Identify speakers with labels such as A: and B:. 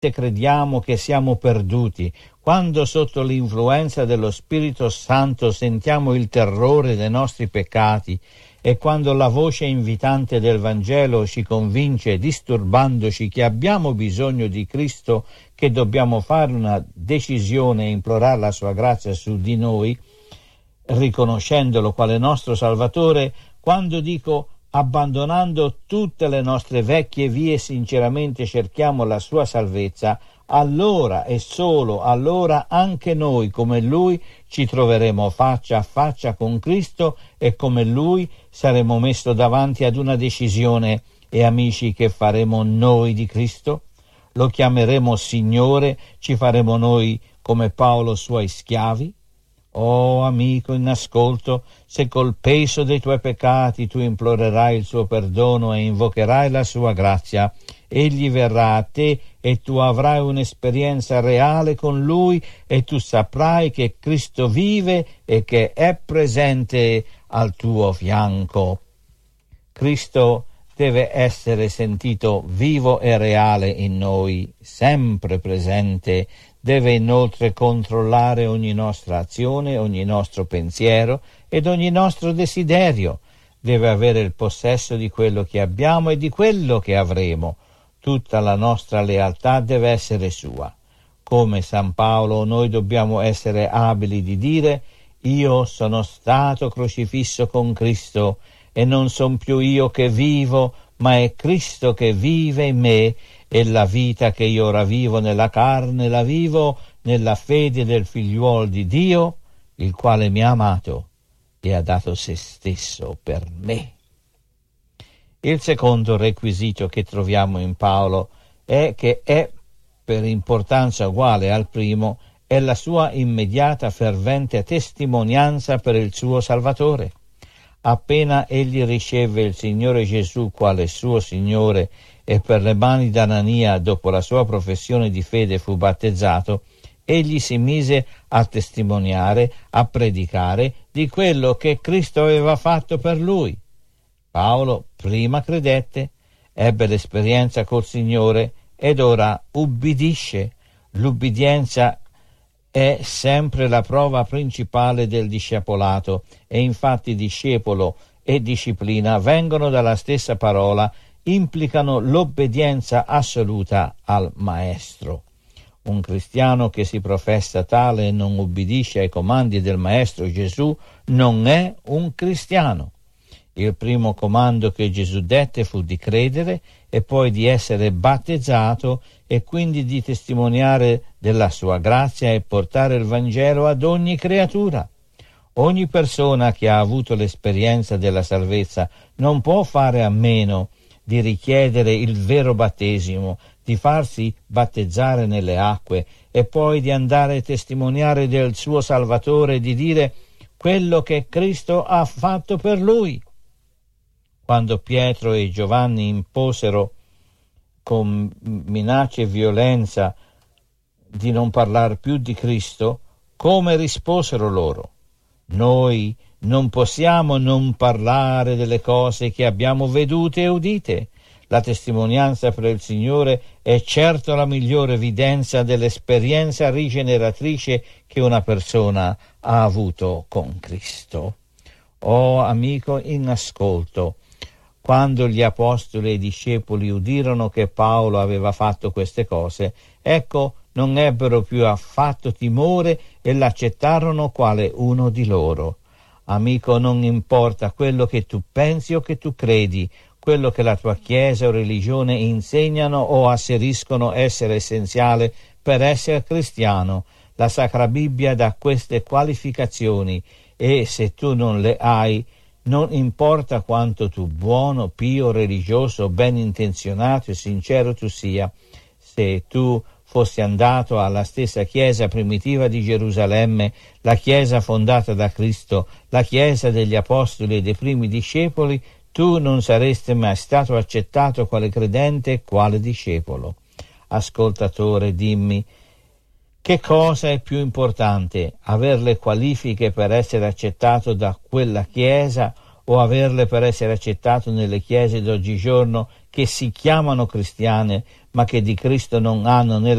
A: crediamo che siamo perduti, quando sotto l'influenza dello Spirito Santo sentiamo il terrore dei nostri peccati e quando la voce invitante del Vangelo ci convince, disturbandoci, che abbiamo bisogno di Cristo, che dobbiamo fare una decisione e implorare la sua grazia su di noi, riconoscendolo quale nostro Salvatore, quando dico abbandonando tutte le nostre vecchie vie sinceramente cerchiamo la sua salvezza, allora e solo allora anche noi come Lui ci troveremo faccia a faccia con Cristo e come Lui saremo messi davanti ad una decisione. E amici, che faremo noi di Cristo? Lo chiameremo Signore? Ci faremo noi come Paolo suoi schiavi? Oh amico in ascolto, se col peso dei tuoi peccati tu implorerai il suo perdono e invocherai la sua grazia, egli verrà a te e tu avrai un'esperienza reale con lui e tu saprai che Cristo vive e che è presente al tuo fianco. Cristo deve essere sentito vivo e reale in noi, sempre presente. Deve inoltre controllare ogni nostra azione, ogni nostro pensiero ed ogni nostro desiderio. Deve avere il possesso di quello che abbiamo e di quello che avremo. Tutta la nostra lealtà deve essere sua. Come San Paolo, noi dobbiamo essere abili di dire: io sono stato crocifisso con Cristo e non son più io che vivo, ma è Cristo che vive in me, e la vita che io ora vivo nella carne la vivo nella fede del figliuolo di Dio, il quale mi ha amato e ha dato se stesso per me. Il secondo requisito che troviamo in Paolo è che è, per importanza uguale al primo, è la sua immediata fervente testimonianza per il suo Salvatore. Appena egli riceve il Signore Gesù quale suo Signore e per le mani d'Anania, dopo la sua professione di fede, fu battezzato, egli si mise a testimoniare, a predicare di quello che Cristo aveva fatto per lui. Paolo prima credette, ebbe l'esperienza col Signore ed ora ubbidisce. L'ubbidienza è sempre la prova principale del discepolato e infatti discepolo e disciplina vengono dalla stessa parola, implicano l'obbedienza assoluta al Maestro. Un cristiano che si professa tale e non ubbidisce ai comandi del Maestro Gesù non è un cristiano. Il primo comando che Gesù dette fu di credere e poi di essere battezzato e quindi di testimoniare della sua grazia e portare il Vangelo ad ogni creatura. Ogni persona che ha avuto l'esperienza della salvezza non può fare a meno di richiedere il vero battesimo, di farsi battezzare nelle acque e poi di andare a testimoniare del suo Salvatore e di dire quello che Cristo ha fatto per lui. Quando Pietro e Giovanni imposero con minacce e violenza di non parlare più di Cristo, come risposero loro? Noi non possiamo non parlare delle cose che abbiamo vedute e udite. La testimonianza per il Signore è certo la migliore evidenza dell'esperienza rigeneratrice che una persona ha avuto con Cristo. Oh amico in ascolto, quando gli apostoli e i discepoli udirono che Paolo aveva fatto queste cose, ecco, non ebbero più affatto timore e l'accettarono quale uno di loro. Amico, non importa quello che tu pensi o che tu credi, quello che la tua chiesa o religione insegnano o asseriscono essere essenziale per essere cristiano. La Sacra Bibbia dà queste qualificazioni e se tu non le hai, non importa quanto tu buono, pio, religioso, ben intenzionato e sincero tu sia, se tu fossi andato alla stessa chiesa primitiva di Gerusalemme, la chiesa fondata da Cristo, la chiesa degli apostoli e dei primi discepoli, tu non saresti mai stato accettato quale credente e quale discepolo. Ascoltatore, dimmi, che cosa è più importante, aver le qualifiche per essere accettato da quella chiesa o averle per essere accettato nelle chiese d'oggigiorno che si chiamano cristiane ma che di Cristo non hanno né